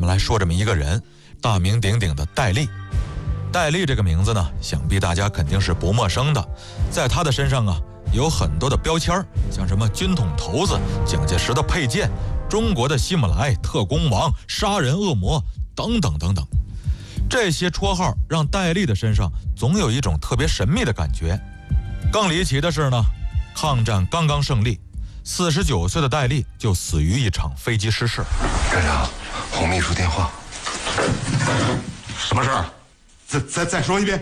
们来说这么一个人，大名鼎鼎的戴笠。戴笠这个名字呢，想必大家肯定是不陌生的。在他的身上啊，有很多的标签，像什么军统头子、蒋介石的佩剑、中国的希姆莱、特工王、杀人恶魔等等等等。这些绰号让戴笠的身上总有一种特别神秘的感觉。更离奇的是呢，抗战刚刚胜利，49岁的戴笠就死于一场飞机失事。 站长，洪秘书电话。 什么事儿？再说一遍。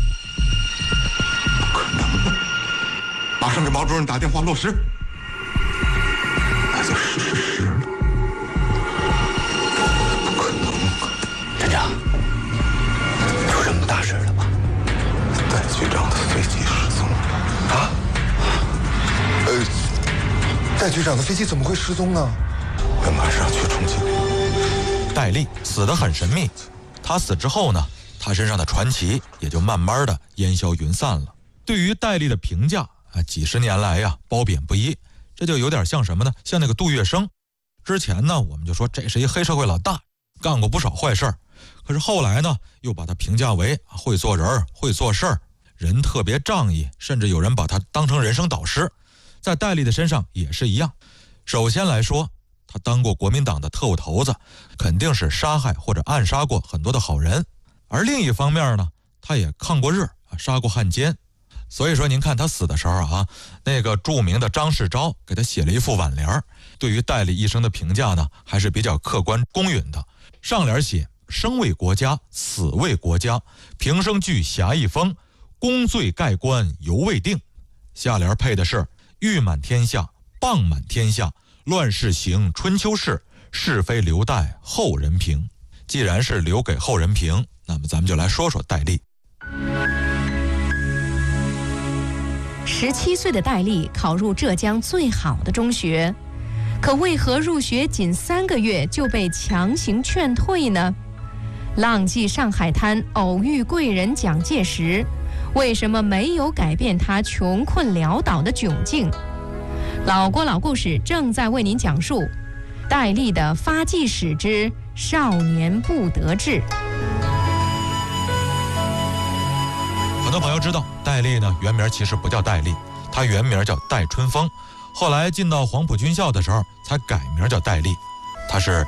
不可能的，马上给毛主任打电话落实。那就失事了。不可能。 站长，出什么大事了吧？ 戴局长的飞机失踪。 啊？ 戴局长的飞机怎么会失踪呢？我马上去重庆。 戴笠死得很神秘，他死之后呢，他身上的传奇也就慢慢的烟消云散了。对于戴笠的评价啊，几十年来呀褒贬不一，这就有点像什么呢？像那个杜月笙。之前呢，我们就说这是一黑社会老大，干过不少坏事儿。可是后来呢，又把他评价为会做人、会做事儿，人特别仗义，甚至有人把他当成人生导师。在戴笠的身上也是一样。首先来说，他当过国民党的特务头子，肯定是杀害或者暗杀过很多的好人。而另一方面呢，他也抗过日，杀过汉奸。所以说您看他死的时候啊，那个著名的张世钊给他写了一副挽联，对于戴笠一生的评价呢，还是比较客观公允的。上联写生为国家，死为国家，平生具侠义风，功罪盖棺犹未定。下联配的是誉满天下，谤满天下，乱世行春秋事，是非留待后人评。既然是留给后人评，那么咱们就来说说戴笠。 17岁的戴笠考入浙江最好的中学，可为何入学仅3个月就被强行劝退呢？浪迹上海滩，偶遇贵人蒋介石，为什么没有改变他穷困潦倒的窘境？老郭老故事正在为您讲述戴笠的发迹史之少年不得志。 很多朋友知道戴笠呢，原名其实不叫戴笠，他原名叫戴春风，后来进到黄埔军校的时候才改名叫戴笠。他是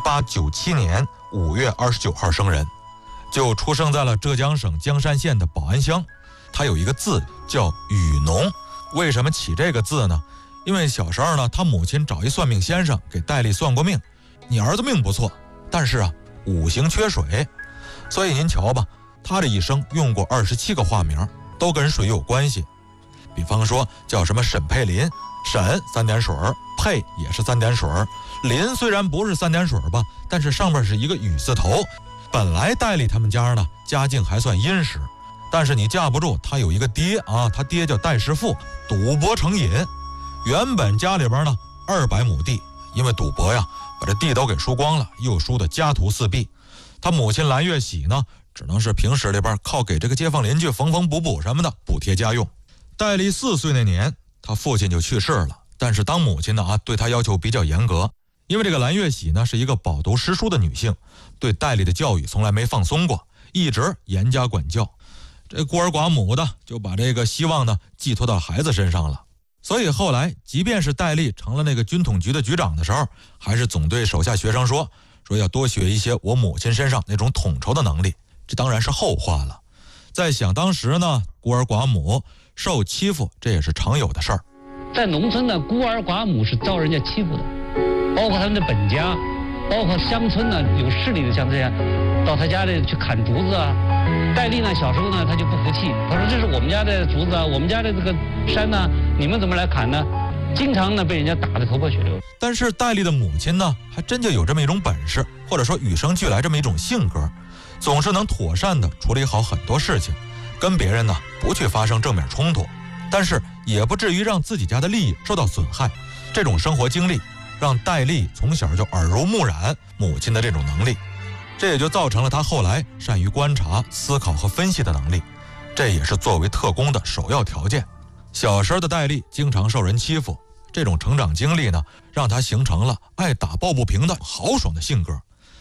1897年5月29号生人，就出生在了浙江省江山县的保安乡。他有一个字叫雨农，为什么起这个字呢？因为小时候呢，他母亲找一算命先生给戴笠算过命，你儿子命不错，但是啊五行缺水。所以您瞧吧，他这一生用过27个化名，都跟水有关系。比方说叫什么沈佩林，沈3点水，佩也是3点水，林虽然不是3点水吧，但是上面是一个雨字头。本来戴笠他们家呢家境还算殷实，但是你架不住他有一个爹啊，他爹叫戴师傅，赌博成瘾。原本家里边呢200亩地，因为赌博呀把这地都给输光了，又输得家徒四壁。他母亲蓝月喜呢，只能是平时里边靠给这个街坊邻居缝缝补补什么的补贴家用。戴笠4岁那年，他父亲就去世了，但是当母亲呢对他要求比较严格，因为这个蓝月喜呢是一个饱读诗书的女性，对戴笠的教育从来没放松过，一直严加管教。这孤儿寡母的就把这个希望呢寄托到孩子身上了。所以后来即便是戴笠成了那个军统局的局长的时候，还是总对手下学生说要多学一些我母亲身上那种统筹的能力。这当然是后话了。在想当时呢，孤儿寡母受欺负，这也是常有的事儿。 在农村呢，孤儿寡母是遭人家欺负的，包括他们的本家，包括乡村呢有势力的，像这样到他家里去砍竹子啊。戴笠呢小时候呢他就不服气，他说这是我们家的竹子啊，我们家的这个山呢，你们怎么来砍呢？经常呢被人家打得头破血流。 但是戴笠的母亲呢还真就有这么一种本事，或者说与生俱来这么一种性格，总是能妥善地处理好很多事情，跟别人呢不去发生正面冲突，但是也不至于让自己家的利益受到损害。这种生活经历让戴笠从小就耳濡目染母亲的这种能力，这也就造成了他后来善于观察、思考和分析的能力，这也是作为特工的首要条件。小时候的戴笠经常受人欺负，这种成长经历呢，让他形成了爱打抱不平的豪爽的性格。